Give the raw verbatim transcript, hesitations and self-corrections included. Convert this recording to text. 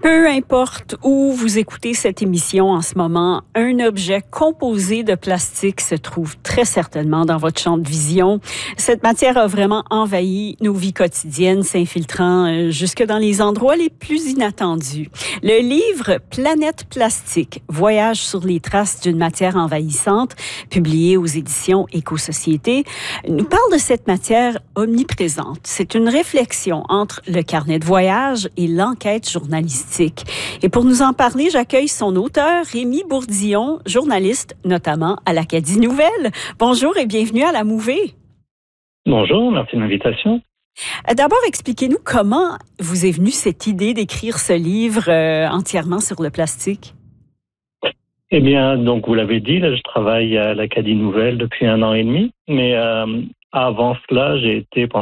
Peu importe où vous écoutez cette émission en ce moment, un objet composé de plastique se trouve très certainement dans votre champ de vision. Cette matière a vraiment envahi nos vies quotidiennes, s'infiltrant euh, jusque dans les endroits les plus inattendus. Le livre Planète plastique, voyage sur les traces d'une matière envahissante, publié aux éditions Éco-Société, nous parle de cette matière omniprésente. C'est une réflexion entre le carnet de voyage et l'enquête journalistique. Et pour nous en parler, j'accueille son auteur, Rémi Bourdillon, journaliste notamment à l'Acadie Nouvelle. Bonjour et bienvenue à La Mouvée. Bonjour, merci de l'invitation. D'abord, expliquez-nous comment vous est venue cette idée d'écrire ce livre euh, entièrement sur le plastique. Eh bien, donc vous l'avez dit, là, je travaille à l'Acadie Nouvelle depuis un an et demi, mais euh, avant cela, j'ai été